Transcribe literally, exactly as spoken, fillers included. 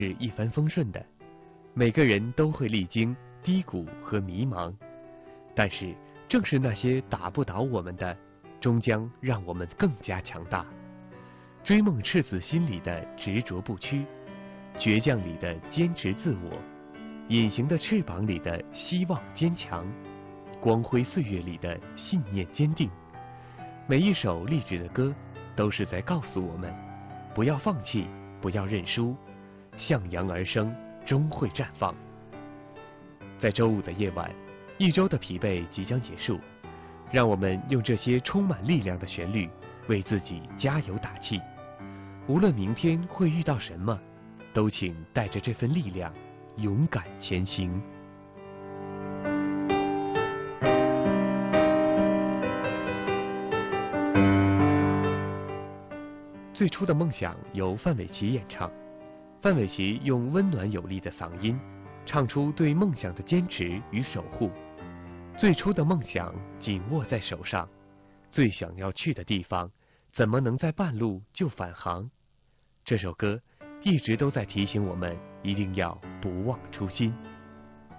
是一帆风顺的，每个人都会历经低谷和迷茫，但是正是那些打不倒我们的，终将让我们更加强大。追梦赤子心里的执着不屈，倔强里的坚持自我，隐形的翅膀里的希望坚强，光辉岁月里的信念坚定。每一首励志的歌都是在告诉我们，不要放弃，不要认输，向阳而生，终会绽放。在周五的夜晚，一周的疲惫即将结束，让我们用这些充满力量的旋律为自己加油打气。无论明天会遇到什么，都请带着这份力量勇敢前行。最初的梦想由范玮琪演唱，范玮琪用温暖有力的嗓音唱出对梦想的坚持与守护。最初的梦想紧握在手上，最想要去的地方，怎么能在半路就返航？这首歌一直都在提醒我们，一定要不忘初心。